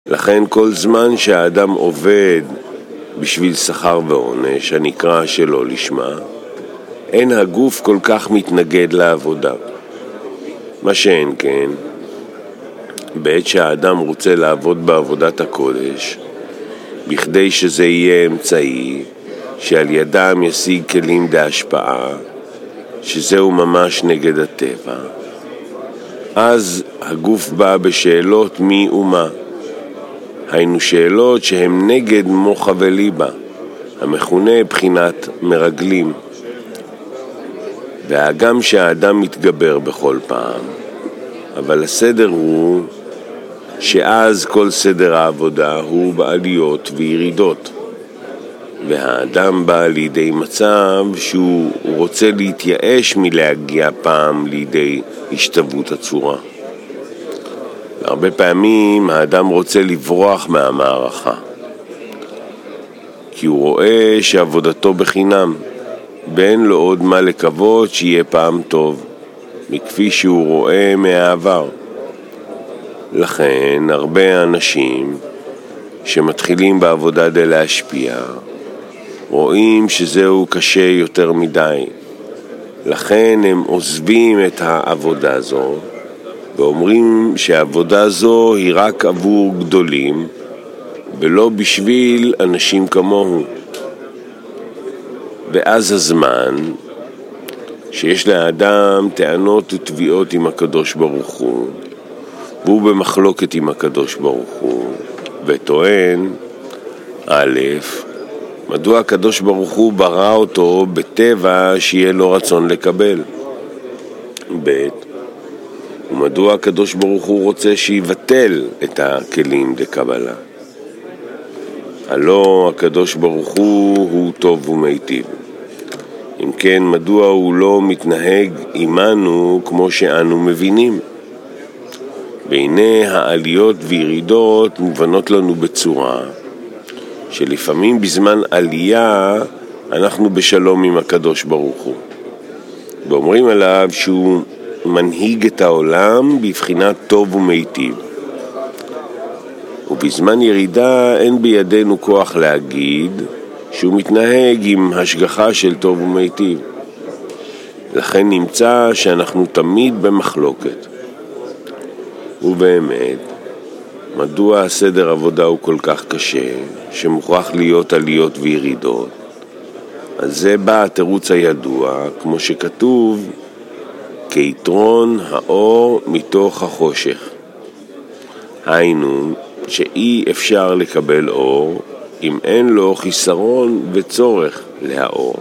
לכן כל זמן שהאדם עובד בשביל שכר ועונש, הנקרא שלא לשמה, אין הגוף כל כך מתנגד לעבודה. מה שאין כן, בעת שהאדם רוצה לעבוד בעבודת הקודש, בכדי שזה יהיה אמצעי שעל ידם ישיג כלים להשפעה, שזהו ממש נגד הטבע, אז הגוף בא בשאלות מי ומה. היינו שאלות שהן נגד מוחה וליבה, המכונה בחינת מרגלים. והגם שהאדם מתגבר בכל פעם, אבל הסדר הוא שאז כל סדר העבודה הוא בעליות וירידות. והאדם בא לידי מצב שהוא רוצה להתייאש מלהגיע פעם לידי השתוות הצורה. הרבה פעמים האדם רוצה לברוח מהמערכה, כי הוא רואה שעבודתו בחינם, ואין לו עוד מה לקוות שיהיה פעם טוב, מכפי שהוא רואה מהעבר. לכן הרבה אנשים שמתחילים בעבודה די להשפיע, רואים שזהו קשה יותר מדי. לכן הם עוזבים את העבודה הזו, ואומרים שהעבודה זו היא רק עבור גדולים, ולא בשביל אנשים כמוהו. ואז הזמן שיש לאדם טענות ותביעות עם הקדוש ברוך הוא, והוא במחלוקת עם הקדוש ברוך הוא, וטוען, א', מדוע הקדוש ברוך הוא ברא אותו בטבע שיהיה לו רצון לקבל? ב', ומדוע הקדוש ברוך הוא רוצה שיבטל את הכלים לקבלה? הלא הקדוש ברוך הוא טוב ומיטיב. אם כן, מדוע הוא לא מתנהג עמנו כמו שאנו מבינים? והנה העליות וירידות מובנות לנו בצורה שלפעמים בזמן עלייה אנחנו בשלום עם הקדוש ברוך הוא, ואומרים עליו שהוא מנהיג את העולם בבחינת טוב ומיטיב. ובזמן ירידה אין בידינו כוח להגיד שהוא מתנהג עם השגחה של טוב ומיטיב. לכן נמצא שאנחנו תמיד במחלוקת. ובאמת, מדוע הסדר עבודה הוא כל כך קשה, שמוכרח להיות עליות וירידות? אז זה בא התירוץ הידוע, כמו שכתוב, כיתרון האור מתוך החושך. היינו, שאי אפשר לקבל אור אם אין לו חיסרון וצורך להאור.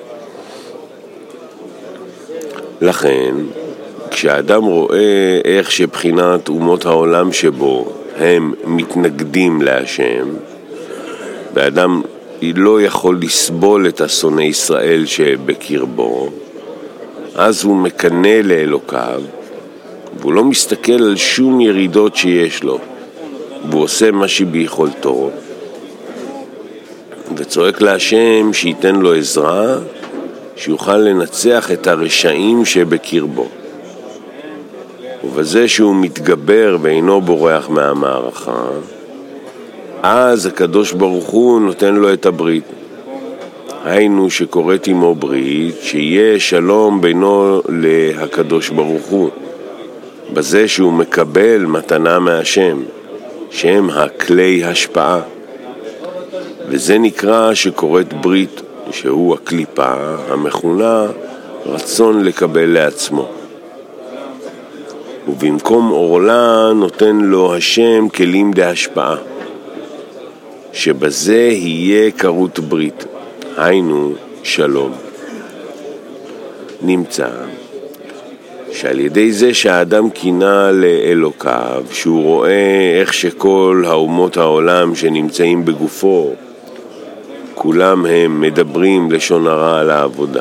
לכן, כשאדם רואה איך שבחינת אומות העולם שבו הם מתנגדים להשם, ואדם לא יכול לסבול את השונא ישראל שבקרבו, אז הוא מקנא לאלוקיו, והוא לא מסתכל על שום ירידות שיש לו, והוא עושה מה שביכולתו, וצועק להשם שייתן לו עזרה, שיוכל לנצח את הרשעים שבקרבו. ובזה שהוא מתגבר ואינו בורח מהמערכה, אז הקדוש ברוך הוא נותן לו את הברית. היינו שקוראת עמו ברית, שיהיה שלום בינו להקדוש ברוך הוא, בזה שהוא מקבל מתנה מהשם, שהם הכלי השפעה. וזה נקרא שקוראת ברית, שהוא הקליפה המכונה רצון לקבל לעצמו. ובמקום עורלה נותן לו השם כלים להשפעה, שבזה יהיה קרות ברית, היינו שלום. נמצא שעל ידי זה שהאדם קינה לאלוקיו, שהוא רואה איך שכל האומות העולם שנמצאים בגופו, כולם הם מדברים לשון הרע על העבודה.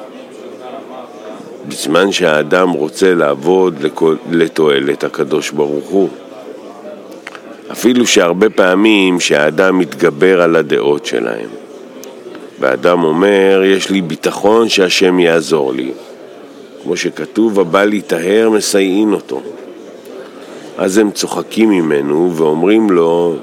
בזמן שהאדם רוצה לעבוד לתועלת הקדוש ברוך הוא. אפילו שהרבה פעמים שהאדם מתגבר על הדעות שלהם. והאדם אומר, יש לי ביטחון שהשם יעזור לי. כמו שכתוב, הבא להיטהר מסייעין אותו. אז הם צוחקים ממנו ואומרים לו,